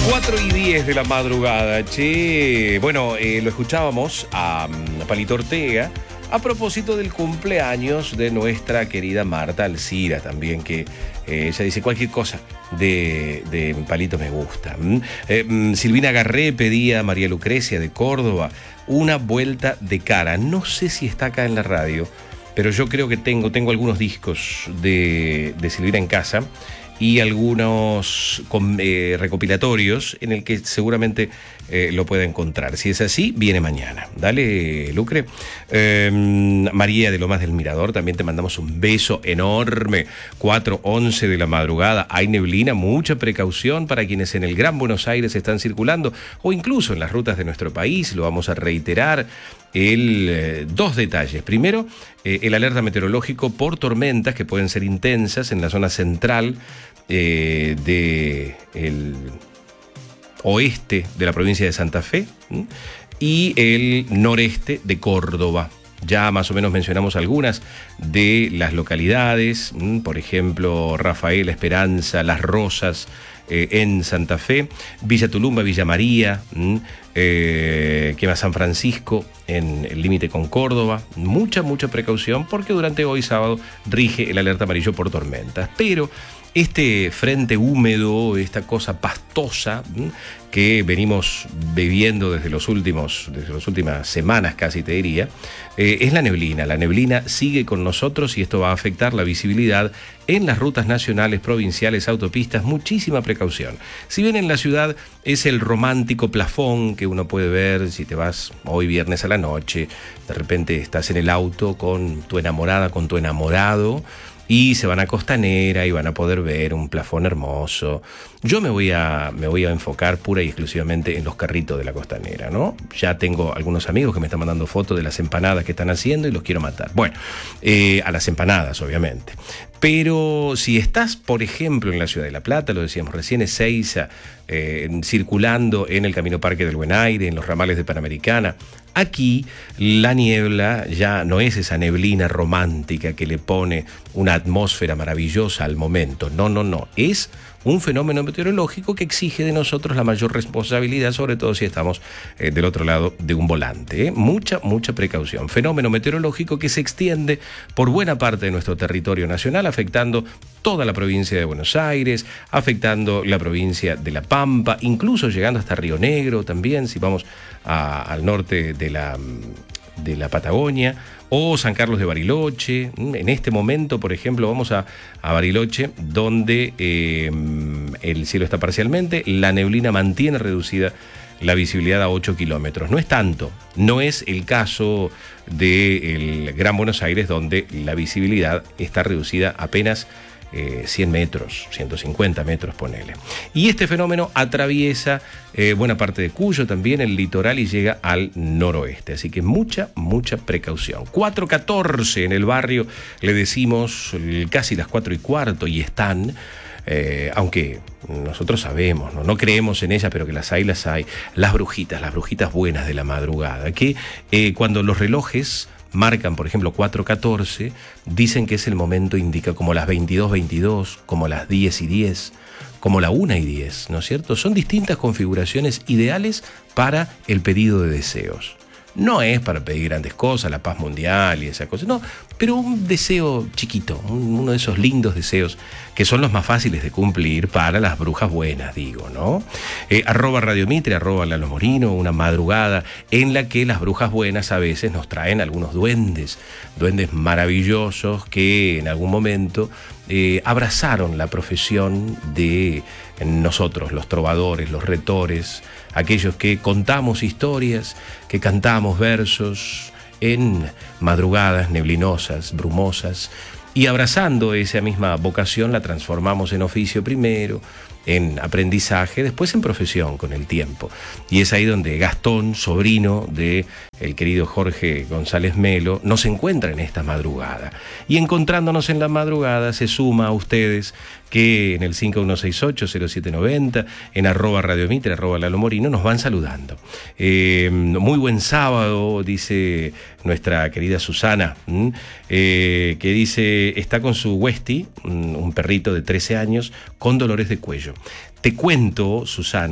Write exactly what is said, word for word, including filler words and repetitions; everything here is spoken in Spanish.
cuatro y diez de la madrugada, che. Bueno, eh, lo escuchábamos a, a Palito Ortega a propósito del cumpleaños de nuestra querida Marta Alcira también, que eh, ella dice cualquier cosa de, de Palito me gusta. ¿Mm? Eh, Silvina Garré pedía a María Lucrecia de Córdoba una vuelta de cara. No sé si está acá en la radio, pero yo creo que tengo, tengo algunos discos de, de Silvina en casa y algunos con, eh, recopilatorios en el que seguramente eh, lo pueda encontrar. Si es así, viene mañana. Dale, Lucre. Eh, María de Lomas del Mirador, también te mandamos un beso enorme. cuatro once de la madrugada, hay neblina, mucha precaución para quienes en el Gran Buenos Aires están circulando o incluso en las rutas de nuestro país. Lo vamos a reiterar. El, eh, dos detalles. Primero, eh, el alerta meteorológico por tormentas que pueden ser intensas en la zona central eh, del oeste de la provincia de Santa Fe, ¿m? y el noreste de Córdoba. Ya más o menos mencionamos algunas de las localidades, ¿m? Por ejemplo, Rafaela, Esperanza, Las Rosas, eh, en Santa Fe, Villa Tulumba, Villa María, eh, que va San Francisco, en el límite con Córdoba. Mucha, mucha precaución porque durante hoy sábado rige el alerta amarillo por tormentas. Pero este frente húmedo, esta cosa pastosa ¿m? que venimos viviendo desde los últimos, desde las últimas semanas casi te diría, eh, es la neblina. La neblina sigue con nosotros y esto va a afectar la visibilidad en las rutas nacionales, provinciales, autopistas. Muchísima precaución. Si bien en la ciudad es el romántico plafón que uno puede ver si te vas hoy viernes a la noche, de repente estás en el auto con tu enamorada, con tu enamorado, y se van a Costanera y van a poder ver un plafón hermoso. Yo me voy a, me voy a enfocar pura y exclusivamente en los carritos de la Costanera, ¿no? Ya tengo algunos amigos que me están mandando fotos de las empanadas que están haciendo y los quiero matar. Bueno, eh, a las empanadas, obviamente. Pero si estás, por ejemplo, en la ciudad de La Plata, lo decíamos recién, Ezeiza, eh, circulando en el Camino Parque del Buen Aire, en los ramales de Panamericana, aquí la niebla ya no es esa neblina romántica que le pone una atmósfera maravillosa al momento. No, no, no. Es un fenómeno meteorológico que exige de nosotros la mayor responsabilidad, sobre todo si estamos eh, del otro lado de un volante. ¿eh? Mucha, mucha precaución. Fenómeno meteorológico que se extiende por buena parte de nuestro territorio nacional, afectando toda la provincia de Buenos Aires, afectando la provincia de La Pampa, incluso llegando hasta Río Negro también, si vamos a, al norte de la, de la Patagonia, o San Carlos de Bariloche. En este momento, por ejemplo, vamos a, a Bariloche, donde eh, el cielo está parcialmente, la neblina mantiene reducida la visibilidad a ocho kilómetros. No es tanto, no es el caso del Gran Buenos Aires, donde la visibilidad está reducida a apenas Eh, cien metros, ciento cincuenta metros, ponele. Y este fenómeno atraviesa eh, buena parte de Cuyo, también el litoral, y llega al noroeste. Así que mucha, mucha precaución. cuatro catorce en el barrio, le decimos casi las cuatro y cuarto, y están, eh, aunque nosotros sabemos, ¿no? no creemos en ellas, pero que las hay, las hay, las brujitas, las brujitas buenas de la madrugada, que eh, cuando los relojes marcan, por ejemplo, cuatro catorce, dicen que es el momento, indica como las veintidós veintidós, como las diez y diez, como la una y diez, ¿no es cierto? Son distintas configuraciones ideales para el pedido de deseos. No es para pedir grandes cosas, la paz mundial y esas cosas, no, pero un deseo chiquito, uno de esos lindos deseos que son los más fáciles de cumplir para las brujas buenas, digo, ¿no? Eh, arroba Radio Mitre, arroba Lalo Morino, una madrugada en la que las brujas buenas a veces nos traen algunos duendes, duendes maravillosos que en algún momento eh, abrazaron la profesión de nosotros, los trovadores, los retores, aquellos que contamos historias, que cantamos versos en madrugadas neblinosas, brumosas, y abrazando esa misma vocación la transformamos en oficio primero, en aprendizaje, después en profesión con el tiempo. Y es ahí donde Gastón, sobrino de el querido Jorge González Melo, nos encuentra en esta madrugada. Y encontrándonos en la madrugada se suma a ustedes que en el cinco uno seis ocho cero siete nueve cero, en arroba Radio Mitre, arroba Lalo Morino, nos van saludando. Eh, muy buen sábado, dice nuestra querida Susana, eh, que dice, está con su Westie, un perrito de trece años, con dolores de cuello. Te cuento, Susana,